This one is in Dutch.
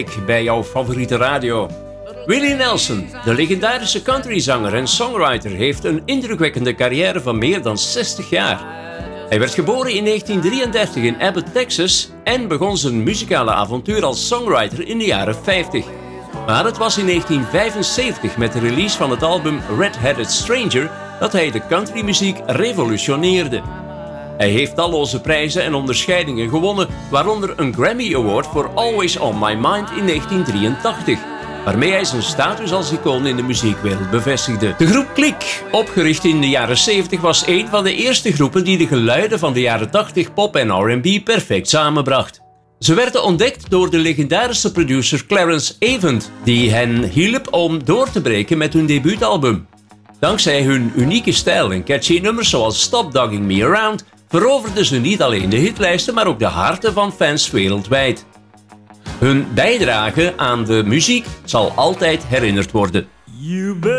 bij jouw favoriete radio. Willie Nelson, de legendarische countryzanger en songwriter, heeft een indrukwekkende carrière van meer dan 60 jaar. Hij werd geboren in 1933 in Abbott, Texas en begon zijn muzikale avontuur als songwriter in de jaren 50. Maar het was in 1975 met de release van het album Red-Headed Stranger dat hij de countrymuziek revolutioneerde. Hij heeft talloze prijzen en onderscheidingen gewonnen, waaronder een Grammy Award voor Always On My Mind in 1983, waarmee hij zijn status als icoon in de muziekwereld bevestigde. De groep Click, opgericht in de jaren 70, was een van de eerste groepen die de geluiden van de jaren 80 pop en R&B perfect samenbracht. Ze werden ontdekt door de legendarische producer Clarence Avant, die hen hielp om door te breken met hun debuutalbum. Dankzij hun unieke stijl en catchy nummers zoals Stop Dogging Me Around veroverden ze niet alleen de hitlijsten, maar ook de harten van fans wereldwijd. Hun bijdrage aan de muziek zal altijd herinnerd worden.